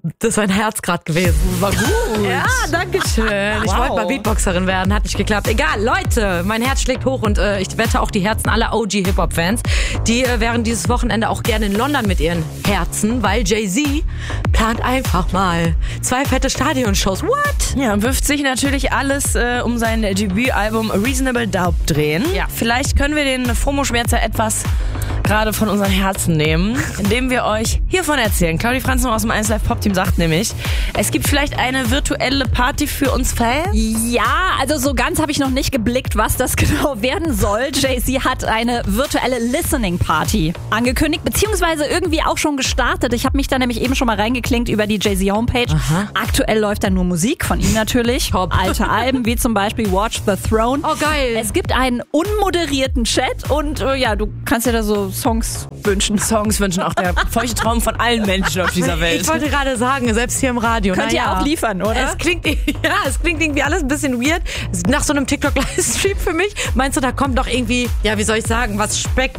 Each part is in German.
Das ist ein Herz gerade gewesen. War gut. Ja, danke schön. Ich wollte mal Beatboxerin werden, hat nicht geklappt. Egal, Leute, mein Herz schlägt hoch und ich wette auch die Herzen aller OG-Hip-Hop-Fans. Die wären dieses Wochenende auch gerne in London mit ihren Herzen, weil Jay-Z plant einfach mal 2 fette Stadionshows. What? Ja, wirft sich natürlich alles um sein Debütalbum Reasonable Doubt drehen. Ja. Vielleicht können wir den Promoschmerzer etwas gerade von unseren Herzen nehmen, indem wir euch hiervon erzählen. Claudi Franzen aus dem 1Live Pop Team sagt nämlich, es gibt vielleicht eine virtuelle Party für uns Fans. Ja, also so ganz habe ich noch nicht geblickt, was das genau werden soll. Jay-Z hat eine virtuelle Listening Party angekündigt, beziehungsweise irgendwie auch schon gestartet. Ich habe mich da nämlich eben schon mal reingeklinkt über die Jay-Z Homepage. Aha. Aktuell läuft da nur Musik von ihm natürlich. Top. Alte Alben, wie zum Beispiel Watch the Throne. Oh, geil. Es gibt einen unmoderierten Chat und ja, du kannst dir da so Songs wünschen. Songs wünschen auch der feuchte Traum von allen Menschen auf dieser Welt. Ich wollte gerade sagen, selbst hier im Radio. Könnt ihr auch liefern, oder? Es klingt irgendwie alles ein bisschen weird. Nach so einem TikTok-Livestream für mich. Meinst du, da kommt doch irgendwie, ja, wie soll ich sagen, was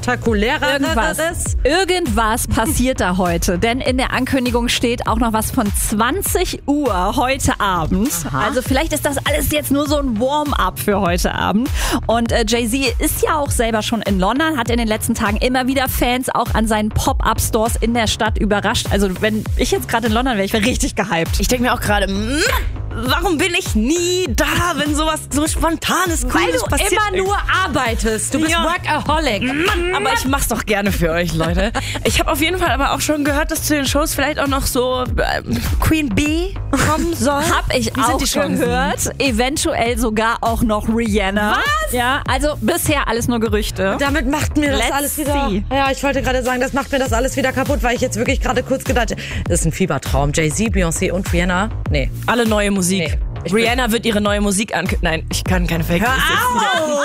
Spektakuläres? Irgendwas passiert da heute. Denn in der Ankündigung steht auch noch was von 20 Uhr heute Abend. Aha. Also vielleicht ist das alles jetzt nur so ein Warm-up für heute Abend. Und Jay-Z ist ja auch selber schon in London, hat in den letzten Tagen immer wieder Fans auch an seinen Pop-Up-Stores in der Stadt überrascht. Also wenn ich jetzt gerade in London wäre, ich wäre richtig gehypt. Ich denke mir auch gerade, warum bin ich nie da, wenn sowas so Spontanes, Weil Cooles du passiert? immer nur arbeitest. Du bist Ja. Workaholic. Aber ich mach's doch gerne für euch, Leute. Ich habe auf jeden Fall aber auch schon gehört, dass zu den Shows vielleicht auch noch so Queen Bee kommen soll. Hab ich Wie sind auch die Chancen? gehört. Eventuell sogar auch noch Rihanna. Was? Ja, also bisher alles nur Gerüchte. Damit macht mir das Let's alles wieder... see. Ja, ich wollte gerade sagen, das macht mir das alles wieder kaputt, weil ich jetzt wirklich gerade kurz gedacht habe, das ist ein Fiebertraum. Jay-Z, Beyoncé und Rihanna. Nee. Alle neue Musik. Nee. Rihanna wird ihre neue Musik ankündigen. Nein, ich kann keine Fake News.